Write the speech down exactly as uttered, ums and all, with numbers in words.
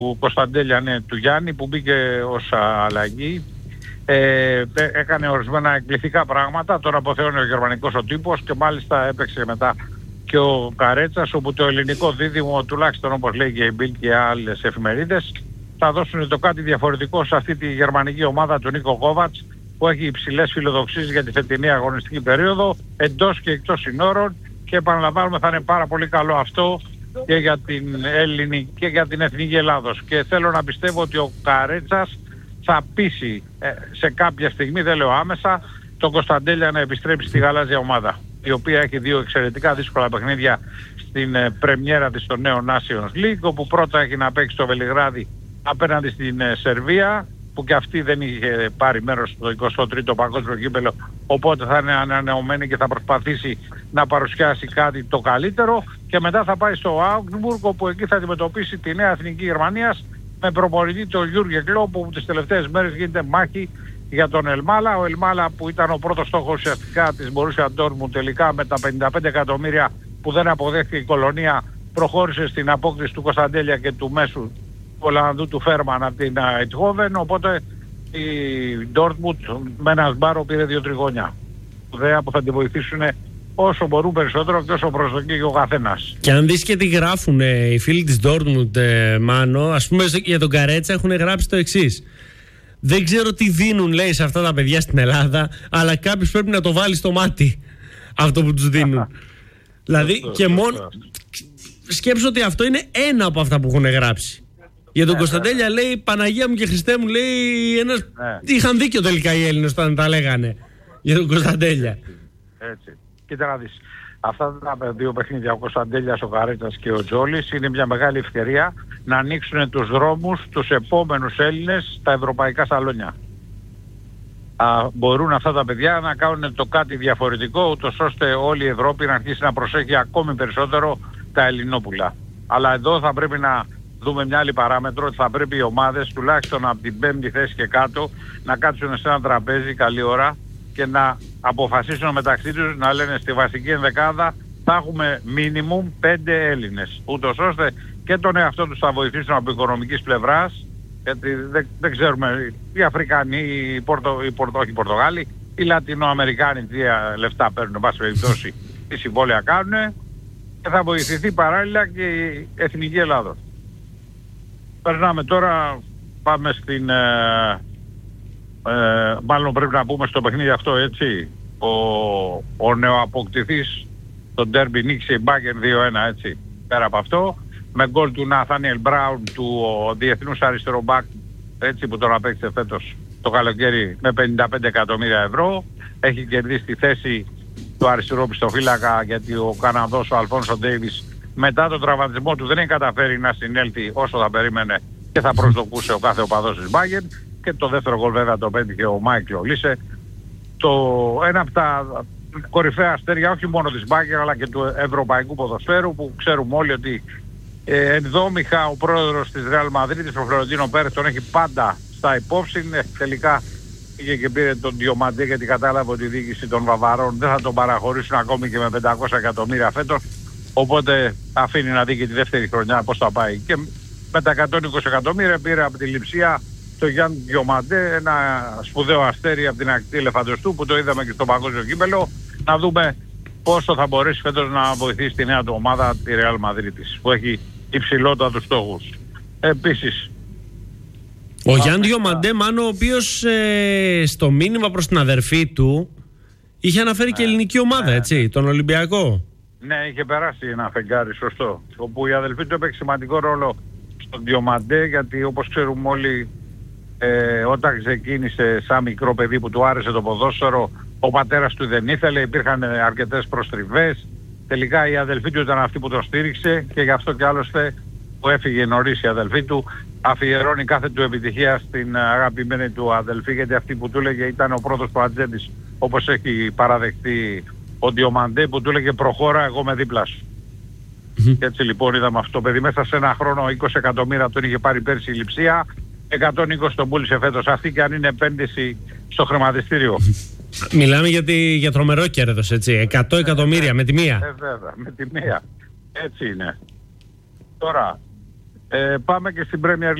του Κωνσταντέλια, ναι, του Γιάννη, που μπήκε ως αλλαγή. Ε, έκανε ορισμένα εκπληκτικά πράγματα. Τώρα αποθεώνει ο γερμανικός ο τύπος και μάλιστα έπαιξε μετά και ο Καρέτσας, όπου το ελληνικό δίδυμο, τουλάχιστον όπως λέει και η Bild και άλλες εφημερίδες, θα δώσουν το κάτι διαφορετικό σε αυτή τη γερμανική ομάδα του Νίκο Κόβατς, που έχει υψηλές φιλοδοξίες για τη φετινή αγωνιστική περίοδο εντός και εκτός συνόρων, και επαναλαμβάνουμε θα είναι πάρα πολύ καλό αυτό και για την Έλληνη και για την Εθνική Ελλάδος. Και θέλω να πιστεύω ότι ο Καρέτσας θα πείσει ε, σε κάποια στιγμή, δεν λέω άμεσα, τον Κωνσταντέλια να επιστρέψει στη γαλάζια ομάδα, η οποία έχει δύο εξαιρετικά δύσκολα παιχνίδια στην ε, πρεμιέρα της στο νέο Nations League, όπου πρώτα έχει να παίξει στο Βελιγράδι απέναντι στην ε, Σερβία, που και αυτή δεν είχε πάρει μέρος στο εικοστό τρίτο παγκόσμιο κύπελλο, οπότε θα είναι ανανεωμένη και θα προσπαθήσει να παρουσιάσει κάτι το καλύτερο, και μετά θα πάει στο Augsburg, όπου εκεί θα αντιμετωπίσει τη νέα Εθνική Γερμανίας με προπονητή τον Γιούργεν Κλοπ, που τις τελευταίες μέρες γίνεται μάχη για τον Ελμάλα. Ο Ελμάλα, που ήταν ο πρώτος στόχος ουσιαστικά της Μπορούσια Ντόρτμουντ, τελικά με τα πενήντα πέντε εκατομμύρια που δεν αποδέχθηκε η κολονία, προχώρησε στην απόκτηση του Κωνσταντέλια και του μέσου του Ολλανδού του Φέρμαν από την Αιτχόβεν, οπότε η Ντόρτμουντ με ένα σμπάρο πήρε δύο τριγώνια. Ιδέα που θα τη βοηθήσουν όσο μπορούν περισσότερο και όσο προσδοκεί και ο καθένας. Και αν δεις και τι γράφουν ε, οι φίλοι της Ντόρτμουντ, ε, Μάνο, ας πούμε για τον Καρέτσα έχουν γράψει το εξής: δεν ξέρω τι δίνουν, λέει, σε αυτά τα παιδιά στην Ελλάδα, αλλά κάποιος πρέπει να το βάλει στο μάτι αυτό που τους δίνουν. Δηλαδή και μόνο σκέψω ότι αυτό είναι ένα από αυτά που έχουν γράψει. Για τον Κωνσταντέλια λέει, Παναγία μου και Χριστέ μου, λέει, ένας... ναι. Είχαν δίκιο τελικά οι Έλληνες όταν τα λέγανε για τον Κωνσταντέλια. Έτσι, έτσι. Κοίτα να δεις, αυτά τα δύο παιχνίδια, ο Κωνσταντέλιας, ο Καρέτσας και ο Τζόλης, είναι μια μεγάλη ευκαιρία να ανοίξουν τους δρόμους τους επόμενους Έλληνες στα ευρωπαϊκά σαλόνια. Α, μπορούν αυτά τα παιδιά να κάνουν το κάτι διαφορετικό, ούτως ώστε όλη η Ευρώπη να αρχίσει να προσέχει ακόμη περισσότερο τα ελληνόπουλα. Αλλά εδώ θα πρέπει να δούμε μια άλλη παράμετρο, ότι θα πρέπει οι ομάδες τουλάχιστον από την πέμπτη θέση και κάτω να κάτσουν σε ένα τραπέζι καλή ώρα και να αποφασίσουν μεταξύ τους, να λένε στη βασική ενδεκάδα θα έχουμε minimum πέντε Έλληνες, ούτως ώστε και τον εαυτό τους θα βοηθήσουν από οικονομικής πλευράς, γιατί δεν, δεν ξέρουμε οι Αφρικανοί, οι, Πορτο, οι Πορτο, όχι οι Πορτογάλοι, οι Λατινοαμερικάνοι τι λεφτά παίρνουν, εν πάση περιπτώσει, τι συμβόλαια κάνουν, και θα βοηθηθεί παράλληλα και η Εθνική Ελλάδος. Περνάμε τώρα, πάμε στην... Ε, ε, μάλλον πρέπει να πούμε στο παιχνίδι αυτό, έτσι. Ο, ο νεοαποκτηθής τον ντέρμπι νίκησε η Μπάγκερ δύο ένα, έτσι. Πέρα από αυτό, με γκολ του Ναθάνιελ Μπράουν, του ο, διεθνούς αριστερό μπακ, έτσι, που τον απέκτησε φέτος το καλοκαίρι με πενήντα πέντε εκατομμύρια ευρώ. Έχει κερδίσει τη θέση του αριστερού πιστοφύλακα, γιατί ο Καναδός, ο Αλφόνσο Ντέιβις, μετά τον τραυματισμό του δεν έχει καταφέρει να συνέλθει όσο θα περίμενε και θα προσδοκούσε ο κάθε οπαδός της Μπάγκερ. Και το δεύτερο γκολ βέβαια το πέτυχε ο Μάικλ Ολίσε. Το ένα από τα κορυφαία αστέρια όχι μόνο της Μπάγκερ αλλά και του ευρωπαϊκού ποδοσφαίρου, που ξέρουμε όλοι ότι ε, ενδόμηχα ο πρόεδρος της Ρεάλ Μαδρίτης, ο Φλωρεντίνο Πέρες, τον έχει πάντα στα υπόψη. Ε, τελικά πήγε και πήρε τον Διομαντέ, γιατί κατάλαβε ότι η διοίκηση των Βαβαρών δεν θα τον παραχωρήσουν ακόμη και με πεντακόσια εκατομμύρια φέτος. Οπότε αφήνει να δει και τη δεύτερη χρονιά πώς θα πάει. Και με τα εκατόν είκοσι εκατομμύρια πήρε από τη Λειψία το Γιάννη Διομαντέ, ένα σπουδαίο αστέρι από την ακτή Ελεφαντοστού, που το είδαμε και στο παγκόσμιο κύπελλο. Να δούμε πόσο θα μπορέσει φέτος να βοηθήσει τη νέα του ομάδα, τη Ρεάλ Μαδρίτης, που έχει υψηλότατους στόχους. Επίσης, ο Γιάννη Διομαντέ, Μάνο, ο οποίος ε, στο μήνυμα προς την αδερφή του είχε αναφέρει ναι, και ελληνική ομάδα, ναι, έτσι, τον Ολυμπιακό. Ναι, είχε περάσει ένα φεγγάρι, σωστό. Όπου η αδελφή του έπαιξε σημαντικό ρόλο στον Διομαντέ, γιατί όπως ξέρουμε όλοι, ε, όταν ξεκίνησε σαν μικρό παιδί που του άρεσε το ποδόσφαιρο, ο πατέρας του δεν ήθελε, υπήρχαν αρκετές προστριβές. Τελικά η αδελφή του ήταν αυτή που το στήριξε, και γι' αυτό και άλλωστε που έφυγε νωρίς η αδελφή του, αφιερώνει κάθε του επιτυχία στην αγαπημένη του αδελφή, γιατί αυτή που του έλεγε ήταν ο πρώτος του ατζέντης, όπως έχει παραδεχτεί ο Διομαντέ, που του έλεγε προχώρα, εγώ με δίπλα σου. Mm-hmm. Και έτσι λοιπόν είδαμε αυτό το παιδί μέσα σε ένα χρόνο είκοσι εκατομμύρια τον είχε πάρει πέρσι η Λειψία, εκατόν είκοσι τον πούλησε φέτος. Αυτή και αν είναι επένδυση στο χρηματιστήριο. Μιλάμε για, τη, για τρομερό κέρδος, έτσι, εκατό εκατομμύρια με τη μία. Ε, βέβαια, με τη μία. Έτσι είναι. Τώρα, Ε, πάμε και στην Premier